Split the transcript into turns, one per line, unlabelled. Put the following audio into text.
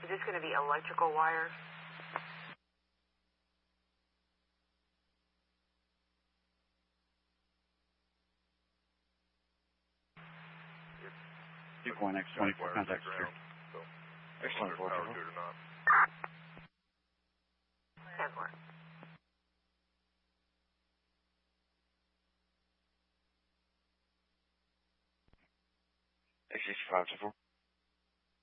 Is this going to be electrical wire?
Point X24, contact secure. X24,
power to it or not.
10-4.
X65, 24.